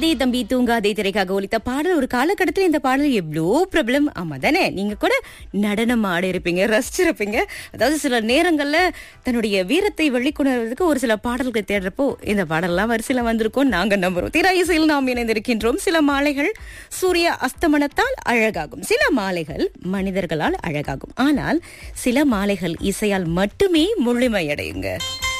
தூங்காதே தம்பி தூங்காதே திரைக்காக ஒலித்த பாடல் ஒரு காலகட்டத்தில் இந்த பாடல் எவ்வளோ பிரபலம். ஆமா தானே, நீங்க கூட நடனம் ஆடி இருப்பீங்க, ரசிச்சிருப்பீங்க. அதாவது சில நேரங்கள்ல தன்னுடைய வீரத்தை வெளிக்கொணர்வதற்கு ஒரு சில பாடல்களை தேடுறப்போ இந்த பாடல்லாம் வரிசையில வந்திருக்கும். நாங்க நம்புறோம். திரை இசையில் நாம் இணைந்திருக்கின்றோம். சில மாலைகள் சூரிய அஸ்தமனத்தால் அழகாகும், சில மாலைகள் மனிதர்களால் அழகாகும், ஆனால் சில மாலைகள் இசையால் மட்டுமே முழுமையடையுங்க.